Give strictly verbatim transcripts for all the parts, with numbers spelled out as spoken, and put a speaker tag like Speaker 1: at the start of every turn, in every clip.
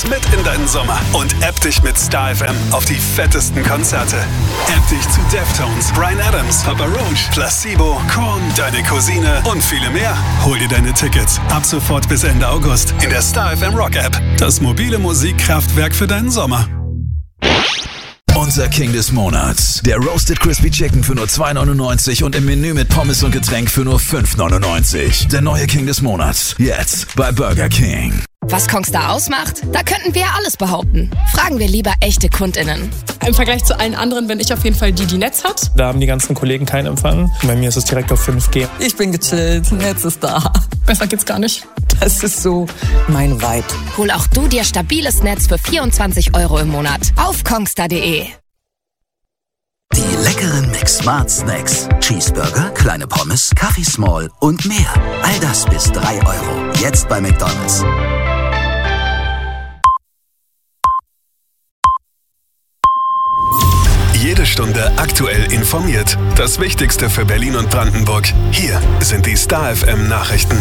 Speaker 1: uns mit in deinen Sommer und app dich mit Star F M auf die fettesten Konzerte. App dich zu Deftones, Bryan Adams, Papa Roach, Placebo, Korn, Deine Cousine und viele mehr. Hol dir deine Tickets ab sofort bis Ende August in der Star F M Rock App. Das mobile Musikkraftwerk für deinen Sommer.
Speaker 2: Unser King des Monats. Der Roasted Crispy Chicken für nur zwei neunundneunzig und im Menü mit Pommes und Getränk für nur fünf neunundneunzig. Der neue King des Monats. Jetzt bei Burger King.
Speaker 3: Was Kongstar ausmacht? Da könnten wir ja alles behaupten. Fragen wir lieber echte KundInnen.
Speaker 4: Im Vergleich zu allen anderen bin ich auf jeden Fall die, die Netz hat.
Speaker 5: Da haben die ganzen Kollegen keinen Empfang. Bei mir ist es direkt auf fünf G.
Speaker 6: Ich bin gechillt, Netz ist da.
Speaker 4: Besser geht's gar nicht.
Speaker 6: Das ist so mein Vibe.
Speaker 3: Hol auch du dir stabiles Netz für vierundzwanzig Euro im Monat auf kongstar punkt de.
Speaker 7: Die leckeren Mix Smart Snacks. Cheeseburger, kleine Pommes, Kaffee Small und mehr. All das bis drei Euro. Jetzt bei McDonald's.
Speaker 1: Jede Stunde aktuell informiert. Das Wichtigste für Berlin und Brandenburg. Hier sind die Star F M Nachrichten.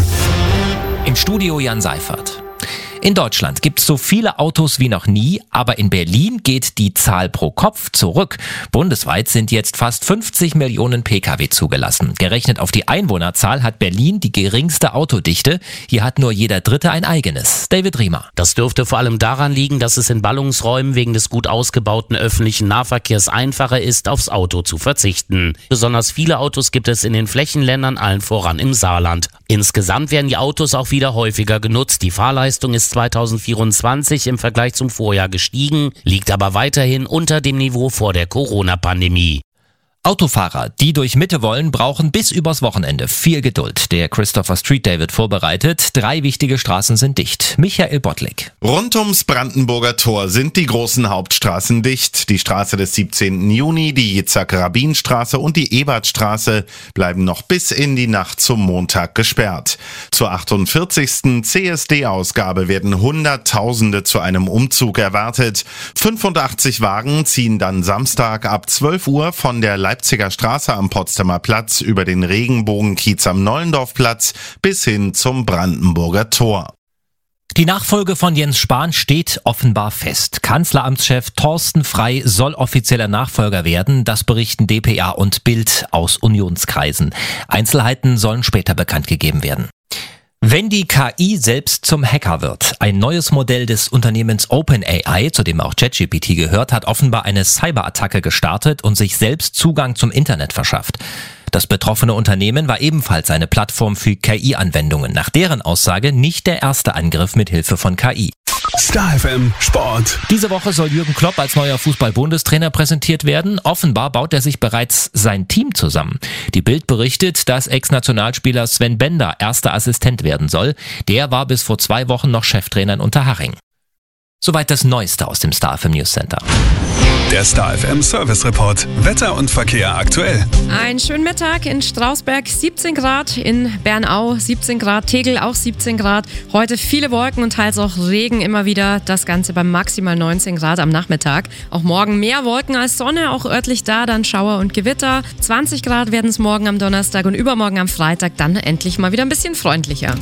Speaker 8: Im Studio Jan Seifert. In Deutschland gibt es so viele Autos wie noch nie, aber in Berlin geht die Zahl pro Kopf zurück. Bundesweit sind jetzt fast fünfzig Millionen Pkw zugelassen. Gerechnet auf die Einwohnerzahl hat Berlin die geringste Autodichte. Hier hat nur jeder Dritte ein eigenes. David Riemer.
Speaker 9: Das dürfte vor allem daran liegen, dass es in Ballungsräumen wegen des gut ausgebauten öffentlichen Nahverkehrs einfacher ist, aufs Auto zu verzichten. Besonders viele Autos gibt es in den Flächenländern, allen voran im Saarland. Insgesamt werden die Autos auch wieder häufiger genutzt. Die Fahrleistung ist zwanzig vierundzwanzig im Vergleich zum Vorjahr gestiegen, liegt aber weiterhin unter dem Niveau vor der Corona-Pandemie.
Speaker 8: Autofahrer, die durch Mitte wollen, brauchen bis übers Wochenende viel Geduld. Der Christopher Street Day wird vorbereitet. Drei wichtige Straßen sind dicht. Michael Bottlik.
Speaker 10: Rund ums Brandenburger Tor sind die großen Hauptstraßen dicht. Die Straße des siebzehnten Juni, die Yitzhak-Rabin-Straße und die Ebertstraße bleiben noch bis in die Nacht zum Montag gesperrt. Zur achtundvierzigsten C S D-Ausgabe werden Hunderttausende zu einem Umzug erwartet. fünfundachtzig Wagen ziehen dann Samstag ab zwölf Uhr von der Leipziger Straße am Potsdamer Platz über den Regenbogenkiez am Nollendorfplatz bis hin zum Brandenburger Tor.
Speaker 8: Die Nachfolge von Jens Spahn steht offenbar fest. Kanzleramtschef Thorsten Frey soll offizieller Nachfolger werden. Das berichten D P A und Bild aus Unionskreisen. Einzelheiten sollen später bekannt gegeben werden. Wenn die K I selbst zum Hacker wird. Ein neues Modell des Unternehmens OpenAI, zu dem auch ChatGPT gehört, hat offenbar eine Cyberattacke gestartet und sich selbst Zugang zum Internet verschafft. Das betroffene Unternehmen war ebenfalls eine Plattform für K I-Anwendungen. Nach deren Aussage nicht der erste Angriff mit Hilfe von K I.
Speaker 1: Star F M Sport.
Speaker 8: Diese Woche soll Jürgen Klopp als neuer Fußball-Bundestrainer präsentiert werden. Offenbar baut er sich bereits sein Team zusammen. Die Bild berichtet, dass Ex-Nationalspieler Sven Bender erster Assistent werden soll. Der war bis vor zwei Wochen noch Cheftrainer in Unterhaching. Soweit das Neueste aus dem Star F M News Center.
Speaker 1: Der Star F M Service Report. Wetter und Verkehr aktuell.
Speaker 11: Einen schönen Mittag in Strausberg siebzehn Grad, in Bernau siebzehn Grad, Tegel auch siebzehn Grad. Heute viele Wolken und teils auch Regen immer wieder. Das Ganze bei maximal neunzehn Grad am Nachmittag. Auch morgen mehr Wolken als Sonne, auch örtlich da dann Schauer und Gewitter. zwanzig Grad werden es morgen am Donnerstag und übermorgen am Freitag dann endlich mal wieder ein bisschen freundlicher.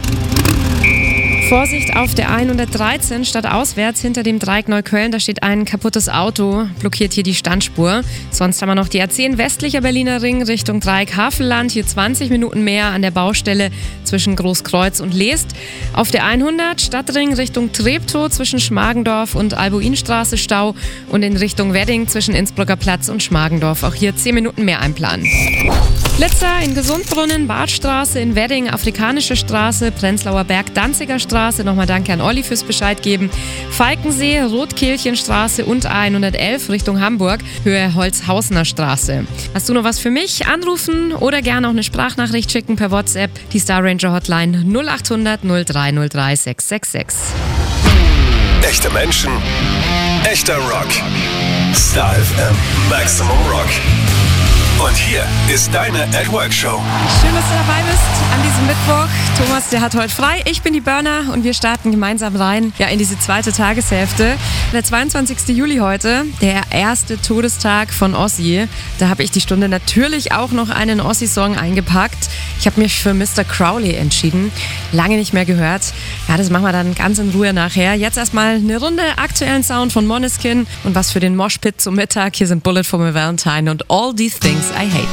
Speaker 11: Vorsicht auf der hundertdreizehn stadtauswärts hinter dem Dreieck Neukölln. Da steht ein kaputtes Auto, blockiert hier die Standspur. Sonst haben wir noch die A zehn westlicher Berliner Ring Richtung Dreieck Havelland. Hier zwanzig Minuten mehr an der Baustelle zwischen Großkreuz und Leest. Auf der hundert Stadtring Richtung Treptow zwischen Schmargendorf und Albuinstraße Stau. Und in Richtung Wedding zwischen Innsbrucker Platz und Schmargendorf. Auch hier zehn Minuten mehr einplanen. Blitzer in Gesundbrunnen, Badstraße in Wedding, Afrikanische Straße, Prenzlauer Berg, Danziger Straße. Nochmal danke an Olli fürs Bescheid geben. Falkensee, Rotkehlchenstraße und A hundertelf Richtung Hamburg, Höhe Holzhausener Straße. Hast du noch was für mich? Anrufen oder gerne auch eine Sprachnachricht schicken per WhatsApp. Die Star Ranger Hotline null acht hundert null drei null drei sechs sechs sechs.
Speaker 1: Echte Menschen, echter Rock. Star F M Maximum Rock. Und hier ist deine At Work Show.
Speaker 11: Schön, dass du dabei bist an diesem Mittwoch. Thomas, der hat heute frei. Ich bin die Burner und wir starten gemeinsam rein ja, in diese zweite Tageshälfte. Der zweiundzwanzigsten Juli heute, der erste Todestag von Ozzy. Da habe ich die Stunde natürlich auch noch einen Ozzy-Song eingepackt. Ich habe mich für Mister Crowley entschieden. Lange nicht mehr gehört. Ja, das machen wir dann ganz in Ruhe nachher. Jetzt erstmal eine Runde aktuellen Sound von Måneskin und was für den Moshpit zum Mittag. Hier sind Bullet for My Valentine und All These Things I Hate.